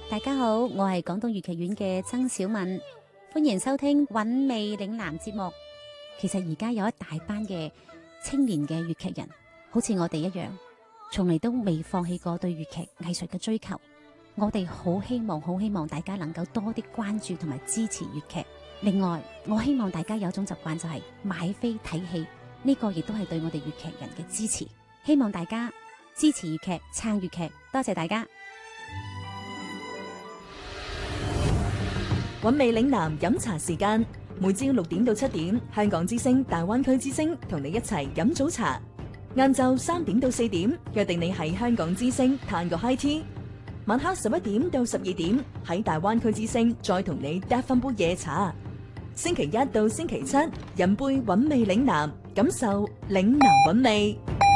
大家好，我係廣東粵劇院嘅曾小敏，歡迎收聽韻味嶺南節目。其實而家有一大班嘅青年嘅粵劇人，好似我哋一樣，從嚟都未放棄過對粵劇藝術嘅追求。我哋好希望大家能夠多啲關注同埋支持粵劇。另外，我希望大家有一種習慣，就係買飛睇戲，呢個亦都係對我哋粵劇人嘅支持。希望大家支持粵劇，撐粵劇，多謝大家。 韻味嶺南飲茶時間，每朝6點到7點，香港之聲、大灣區之聲同你一齊飲早茶。晏晝3點到4點，約定你喺香港之聲嘆個 high tea。晚黑11點到12點，喺大灣區之聲再同你嗒翻杯夜茶。星期一到星期七，飲杯韻味嶺南，感受嶺南韻味。